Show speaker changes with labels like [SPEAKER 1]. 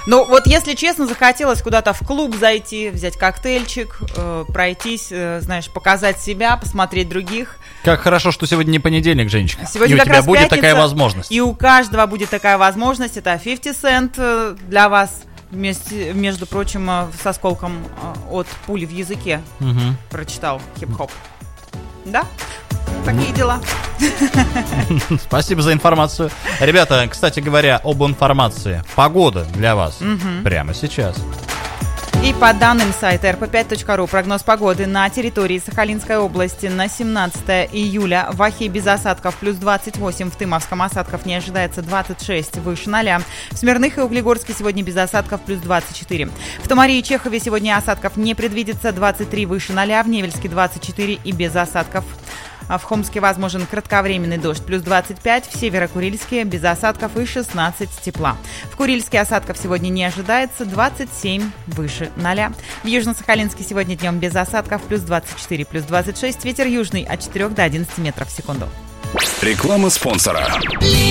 [SPEAKER 1] Ну, вот если честно, захотелось куда-то в клуб зайти, взять коктейльчик, пройтись, знаешь, показать себя, посмотреть других.
[SPEAKER 2] Как хорошо, что сегодня не понедельник, Женечка.
[SPEAKER 1] Сегодня
[SPEAKER 2] и у тебя будет такая возможность.
[SPEAKER 1] И у каждого будет такая возможность. Это 50 Cent для вас, между прочим, с осколком от пули в языке. Прочитал хип-хоп. Да? Такие дела.
[SPEAKER 2] Спасибо за информацию. Ребята, кстати говоря, об информации. Погода для вас прямо сейчас.
[SPEAKER 1] И по данным сайта rp5.ru, прогноз погоды на территории Сахалинской области на 17 июля. В Ахе без осадков плюс 28, в Тымовском осадков не ожидается 26, выше 0. В Смирных и Углегорске сегодня без осадков плюс 24. В Томари и Чехове сегодня осадков не предвидится, 23, выше 0. В Невельске 24 и без осадков. В Хомске возможен кратковременный дождь, плюс 25, в Северо-Курильске без осадков и 16 тепла. В Курильске осадков сегодня не ожидается, 27, выше 0. В Южно-Сахалинске сегодня днем без осадков, плюс 24, плюс 26, ветер южный от 4 до 11 метров в секунду.
[SPEAKER 3] Реклама спонсора.